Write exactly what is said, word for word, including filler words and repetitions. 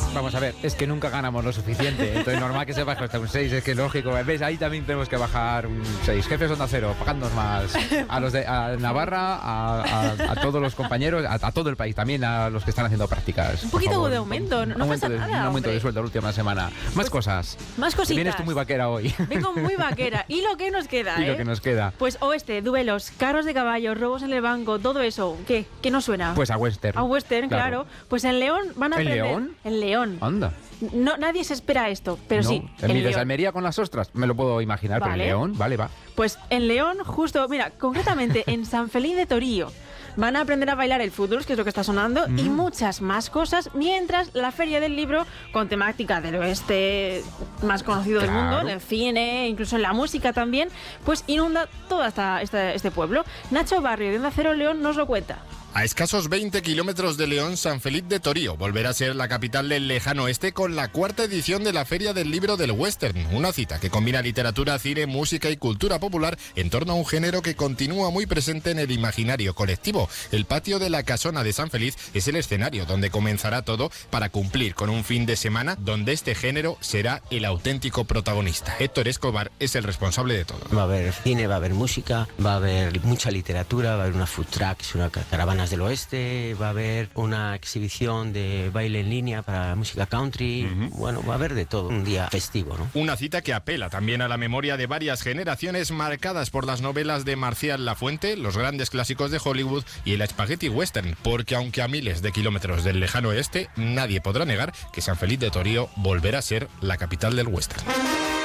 Vamos a ver, es que nunca ganamos lo suficiente, entonces normal que se baje hasta un seis, es que lógico. ¿Ves? Ahí también tenemos que bajar un seis. Jefes de Onda Cero, pagándonos más. A los de a Navarra, a, a, a todos los compañeros, a, a todo el país, también a los que están haciendo prácticas. Un poquito de aumento, no, no aumento pasa de, nada, Un aumento hombre. de sueldo la última semana. Más Pues, cosas. Más cositas. Vienes tú muy vaquera hoy. Vengo muy vaquera. ¿Y lo que nos queda, Y eh? lo que nos queda. Pues oeste, duelos, carros de caballos, robos en el banco, todo eso. ¿Qué? ¿Qué nos suena? Pues a Western. A western, claro. Pues en León van a ¿En aprender... León? En León. Anda. No, nadie se espera esto, pero no. sí. En en mi de León. Almería con las ostras, me lo puedo imaginar, pero Vale. en León, vale, va. Pues en León, justo, mira, concretamente en San Feliz de Torío, van a aprender a bailar el fútbol, que es lo que está sonando, Mm. y muchas más cosas, mientras la Feria del Libro, con temática del oeste más conocido del Claro. mundo, en el cine, incluso en la música también, pues inunda todo esta, esta- este pueblo. Nacho Barrio, de Onda Cero León, nos lo cuenta. A escasos veinte kilómetros de León, San Feliz de Torío volverá a ser la capital del lejano oeste con la cuarta edición de la Feria del Libro del Western, una cita que combina literatura, cine, música y cultura popular en torno a un género que continúa muy presente en el imaginario colectivo. El patio de la Casona de San Feliz es el escenario donde comenzará todo para cumplir con un fin de semana donde este género será el auténtico protagonista. Héctor Escobar es el responsable de todo. Va a haber cine, va a haber música, va a haber mucha literatura, va a haber una food trucks, una ca- caravanas del oeste, va a haber una exhibición de baile en línea para música country. Uh-huh. Bueno, va a haber de todo, un día festivo, ¿no? Una cita que apela también a la memoria de varias generaciones marcadas por las novelas de Marcial Lafuente, los grandes clásicos de Hollywood y el spaghetti western, porque aunque a miles de kilómetros del lejano oeste, nadie podrá negar que San Feliz de Torío volverá a ser la capital del western.